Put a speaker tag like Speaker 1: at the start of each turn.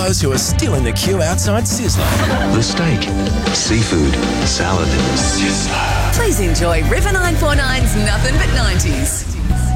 Speaker 1: those who are still in the queue outside Sizzler.
Speaker 2: The steak, seafood, salad. Sizzler.
Speaker 3: Please enjoy River 949's Nothing But 90s.